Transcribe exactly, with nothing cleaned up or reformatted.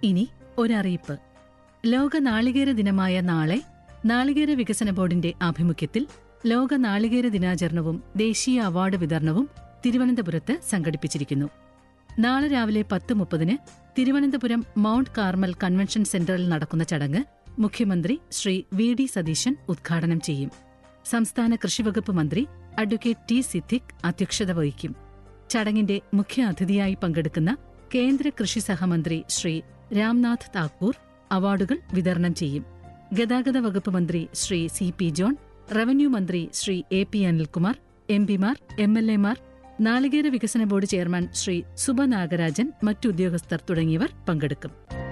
ഇനി ഒരറിയിപ്പ്. ലോക നാളികേര ദിനമായ നാളെ നാളികേര വികസന ബോർഡിന്റെ ആഭിമുഖ്യത്തിൽ ലോക നാളികേര ദിനാചരണവും ദേശീയ അവാർഡ് വിതരണവും തിരുവനന്തപുരത്ത് സംഘടിപ്പിച്ചിരിക്കുന്നു. നാളെ രാവിലെ പത്ത് മുപ്പതിന് തിരുവനന്തപുരം മൗണ്ട് കാർമൽ കൺവെൻഷൻ സെന്ററിൽ നടക്കുന്ന ചടങ്ങ് മുഖ്യമന്ത്രി ശ്രീ വി ഡി സതീശൻ ഉദ്ഘാടനം ചെയ്യും. സംസ്ഥാന കൃഷിവകുപ്പ് മന്ത്രി അഡ്വക്കേറ്റ് ടി സിദ്ദിഖ് അധ്യക്ഷത വഹിക്കും. ചടങ്ങിന്റെ മുഖ്യ അതിഥിയായി പങ്കെടുക്കുന്ന കേന്ദ്ര കൃഷി സഹമന്ത്രി ശ്രീ രാംനാഥ് താക്കൂർ അവാർഡുകൾ വിതരണം ചെയ്യും. ഗതാഗത വകുപ്പ് മന്ത്രി Shri C P John, revenue മന്ത്രി Shri A P Anilkumar, M പിമാർ, എം എൽ എമാർ, നാളികേര വികസന ബോർഡ് ചെയർമാൻ ശ്രീ സുബ നാഗരാജൻ, മറ്റുദ്യോഗസ്ഥർ തുടങ്ങിയവർ പങ്കെടുക്കും.